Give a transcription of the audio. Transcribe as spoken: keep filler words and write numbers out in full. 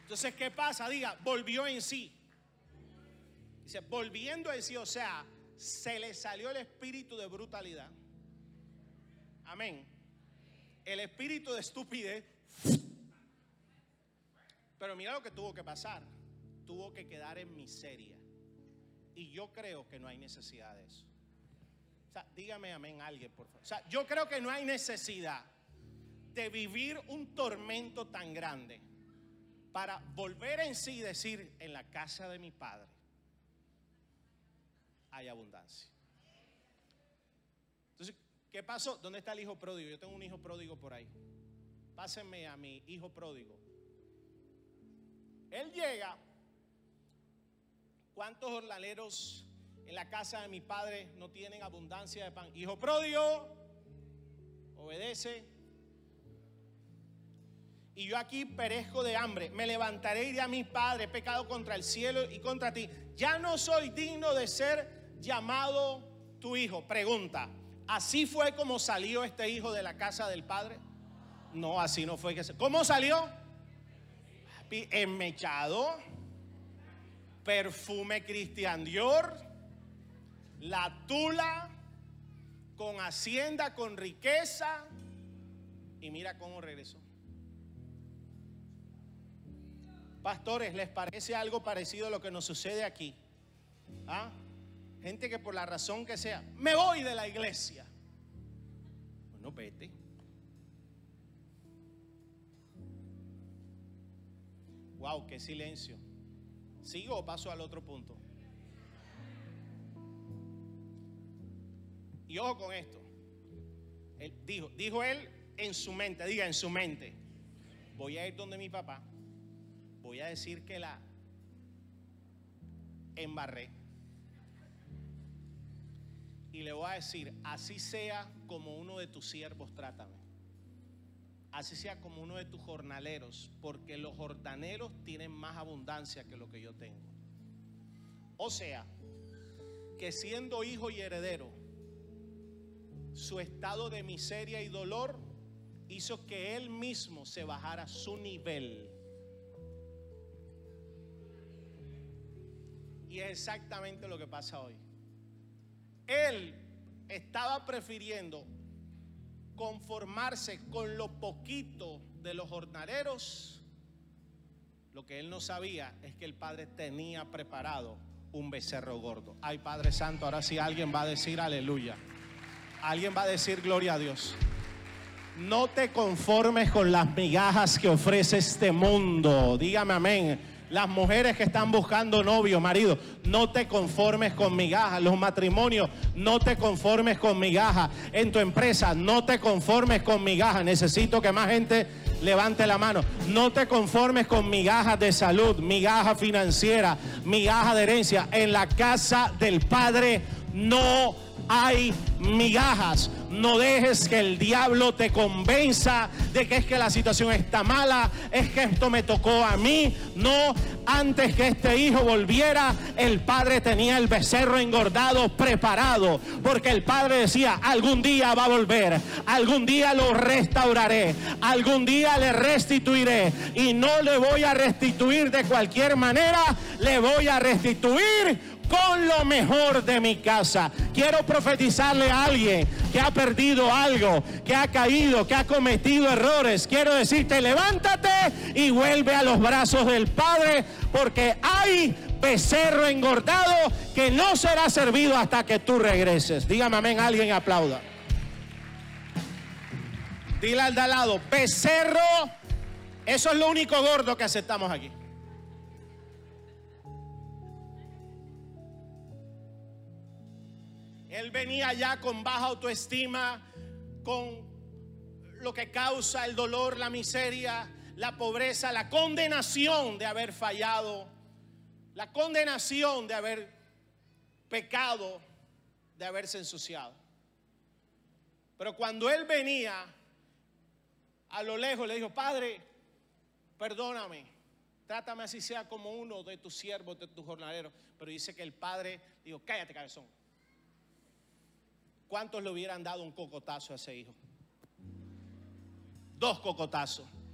Entonces, ¿qué pasa? Diga, volvió en sí. Dice, volviendo en sí, o sea, se le salió el espíritu de brutalidad. Amén. El espíritu de estupidez. Pero mira lo que tuvo que pasar. Tuvo que quedar en miseria. Y yo creo que no hay necesidad de eso. O sea, dígame amén alguien, por favor. O sea, yo creo que no hay necesidad de vivir un tormento tan grande para volver en sí y decir, en la casa de mi padre hay abundancia. Entonces, ¿qué pasó? ¿Dónde está el hijo pródigo? Yo tengo un hijo pródigo por ahí. Pásenme a mi hijo pródigo. Él llega. ¿Cuántos jornaleros en la casa de mi padre no tienen abundancia de pan? Hijo pródigo, obedece. Y yo aquí perezco de hambre. Me levantaré y diré a mi padre, he pecado contra el cielo y contra ti. Ya no soy digno de ser llamado tu hijo. Pregunta, ¿así fue como salió este hijo de la casa del padre? No, así no fue que se... ¿Cómo salió? Enmechado, perfume Christian Dior, la tula, con hacienda, con riqueza. Y mira cómo regresó. Pastores, ¿les parece algo parecido a lo que nos sucede aquí? ¿Ah? Gente que por la razón que sea, me voy de la iglesia. Bueno, vete. Wow, qué silencio. ¿Sigo o paso al otro punto? Y ojo con esto. Él dijo, dijo él en su mente, diga en su mente, voy a ir donde mi papá, voy a decir que la embarré y le voy a decir, así sea como uno de tus siervos, trátame. Así sea como uno de tus jornaleros, porque los jornaleros tienen más abundancia que lo que yo tengo. O sea, que siendo hijo y heredero, su estado de miseria y dolor hizo que él mismo se bajara a su nivel. Y es exactamente lo que pasa hoy. Él estaba prefiriendo conformarse con lo poquito de los jornaleros. Lo que él no sabía es que el Padre tenía preparado un becerro gordo. Ay, Padre Santo, ahora sí alguien va a decir aleluya. Alguien va a decir gloria a Dios. No te conformes con las migajas que ofrece este mundo. Dígame amén. Las mujeres que están buscando novio, marido, no te conformes con migajas. Los matrimonios, no te conformes con migajas. En tu empresa, no te conformes con migajas. Necesito que más gente levante la mano. No te conformes con migajas de salud, migajas financiera, migajas de herencia. En la casa del Padre no hay migajas. No dejes que el diablo te convenza de que es que la situación está mala, es que esto me tocó a mí. No, antes que este hijo volviera, el padre tenía el becerro engordado preparado, porque el padre decía, algún día va a volver, algún día lo restauraré, algún día le restituiré, y no le voy a restituir de cualquier manera, le voy a restituir con lo mejor de mi casa. Quiero profetizarle a alguien que ha perdido algo, que ha caído, que ha cometido errores. Quiero decirte, levántate y vuelve a los brazos del Padre, porque hay becerro engordado que no será servido hasta que tú regreses. Dígame amén, alguien aplauda. Dile al de al lado, becerro, eso es lo único gordo que aceptamos aquí. Él venía ya con baja autoestima, con lo que causa el dolor, la miseria, la pobreza, la condenación de haber fallado, la condenación de haber pecado, de haberse ensuciado. Pero cuando él venía, a lo lejos le dijo, Padre, perdóname, trátame así sea como uno de tus siervos, de tus jornaleros. Pero dice que el padre dijo, cállate, cabezón. ¿Cuántos le hubieran dado un cocotazo a ese hijo? Dos cocotazos.